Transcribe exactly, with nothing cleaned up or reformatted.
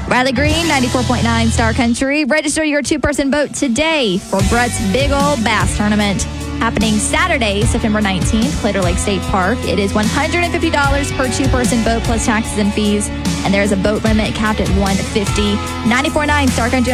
Riley Green, ninety-four point nine Star Country. Register your two-person boat today for Brett's Big Old Bass Tournament. Happening Saturday, September nineteenth, Claytor Lake State Park. It is one hundred fifty dollars per two-person boat plus taxes and fees. And there is a boat limit capped at one hundred fifty dollars. ninety-four point nine Star Country.